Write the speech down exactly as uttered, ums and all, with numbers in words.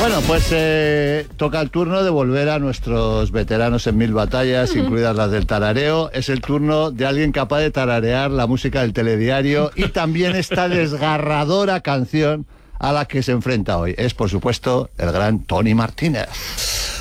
Bueno, pues eh, toca el turno de volver a nuestros veteranos en mil batallas, incluidas las del tarareo. Es el turno de alguien capaz de tararear la música del telediario y también esta desgarradora canción a la que se enfrenta hoy. Es, por supuesto, el gran Tony Martínez.